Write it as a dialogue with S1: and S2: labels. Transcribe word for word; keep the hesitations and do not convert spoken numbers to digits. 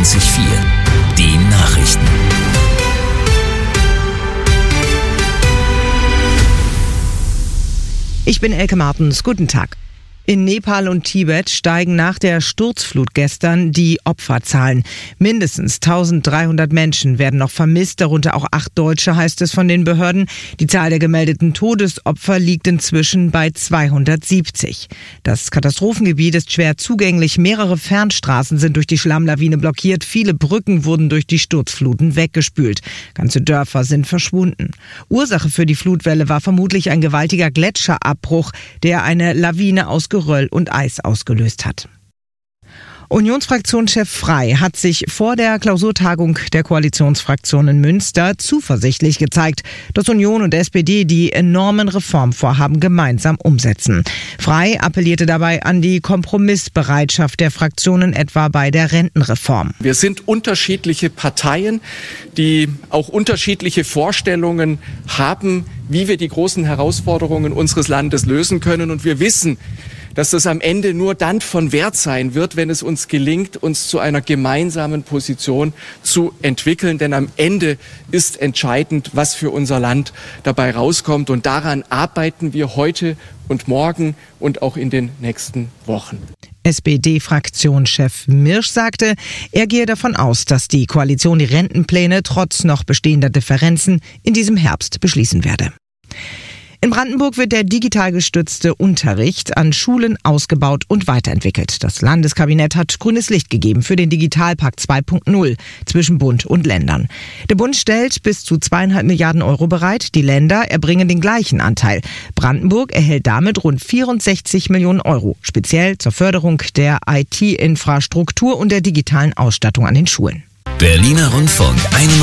S1: vierundzwanzig Komma vier. Die Nachrichten.
S2: Ich bin Elke Martens. Guten Tag. In Nepal und Tibet steigen nach der Sturzflut gestern die Opferzahlen. Mindestens eintausenddreihundert Menschen werden noch vermisst, darunter auch acht Deutsche, heißt es von den Behörden. Die Zahl der gemeldeten Todesopfer liegt inzwischen bei zweihundertsiebzig. Das Katastrophengebiet ist schwer zugänglich. Mehrere Fernstraßen sind durch die Schlammlawine blockiert. Viele Brücken wurden durch die Sturzfluten weggespült. Ganze Dörfer sind verschwunden. Ursache für die Flutwelle war vermutlich ein gewaltiger Gletscherabbruch, der eine Lawine aus Geröll und Eis ausgelöst hat. Unionsfraktionschef Frey hat sich vor der Klausurtagung der Koalitionsfraktion in Münster zuversichtlich gezeigt, dass Union und S P D die enormen Reformvorhaben gemeinsam umsetzen. Frey appellierte dabei an die Kompromissbereitschaft der Fraktionen, etwa bei der Rentenreform.
S3: Wir sind unterschiedliche Parteien, die auch unterschiedliche Vorstellungen haben, wie wir die großen Herausforderungen unseres Landes lösen können. Und wir wissen, dass das am Ende nur dann von Wert sein wird, wenn es uns gelingt, uns zu einer gemeinsamen Position zu entwickeln. Denn am Ende ist entscheidend, was für unser Land dabei rauskommt. Und daran arbeiten wir heute und morgen und auch in den nächsten Wochen.
S2: S P D-Fraktionschef Mirsch sagte, er gehe davon aus, dass die Koalition die Rentenpläne trotz noch bestehender Differenzen in diesem Herbst beschließen werde. In Brandenburg wird der digital gestützte Unterricht an Schulen ausgebaut und weiterentwickelt. Das Landeskabinett hat grünes Licht gegeben für den Digitalpakt zwei Punkt null zwischen Bund und Ländern. Der Bund stellt bis zu zweieinhalb Milliarden Euro bereit. Die Länder erbringen den gleichen Anteil. Brandenburg erhält damit rund vierundsechzig Millionen Euro, speziell zur Förderung der I T-Infrastruktur und der digitalen Ausstattung an den Schulen.
S1: Berliner Rundfunk